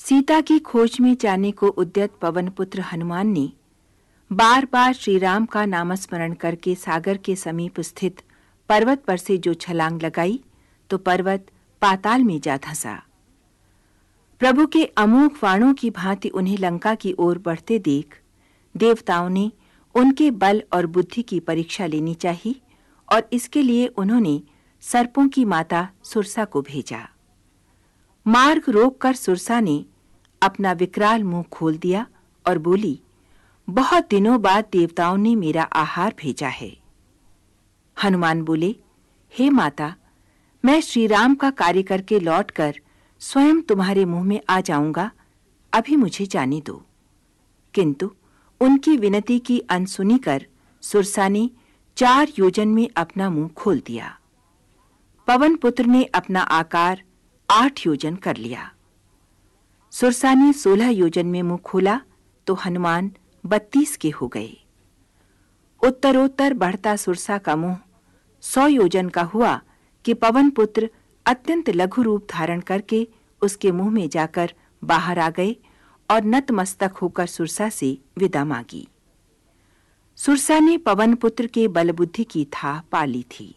सीता की खोज में जाने को उद्यत पवनपुत्र हनुमान ने बार-बार श्री राम का नामस्मरण करके सागर के समीप स्थित पर्वत पर से जो छलांग लगाई तो पर्वत पाताल में जा धंसा। प्रभु के अमोघ बाणों की भांति उन्हें लंका की ओर बढ़ते देख देवताओं ने उनके बल और बुद्धि की परीक्षा लेनी चाहिए और इसके लिए उन्होंने सर्पों की माता सुरसा को भेजा। मार्ग रोककर सुरसा ने अपना विकराल मुंह खोल दिया और बोली, बहुत दिनों बाद देवताओं ने मेरा आहार भेजा है। हनुमान बोले, हे माता, मैं श्री राम का कार्य करके लौटकर स्वयं तुम्हारे मुंह में आ जाऊंगा, अभी मुझे जाने दो। किंतु उनकी विनती की अनसुनी कर सुरसा ने 4 योजन में अपना मुंह खोल दिया। पवनपुत्र ने अपना आकार 8 योजन कर लिया। सुरसा ने 16 योजन में मुंह खोला तो हनुमान 32 के हो गए। उत्तरोत्तर बढ़ता सुरसा का मुंह 100 योजन का हुआ कि पवनपुत्र अत्यंत लघु रूप धारण करके उसके मुंह में जाकर बाहर आ गए और नतमस्तक होकर सुरसा से विदा मांगी। सुरसा ने पवनपुत्र के बलबुद्धि की था पा ली थी।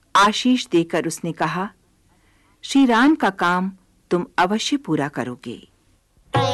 आशीष देकर उसने कहा, श्री राम का काम तुम अवश्य पूरा करोगे।